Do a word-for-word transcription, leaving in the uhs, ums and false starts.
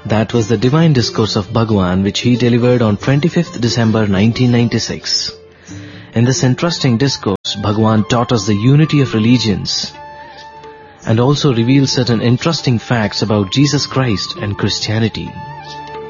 That was the Divine Discourse of Bhagwan, which he delivered on twenty-fifth December nineteen ninety-six. In this interesting discourse, Bhagwan taught us the unity of religions and also revealed certain interesting facts about Jesus Christ and Christianity.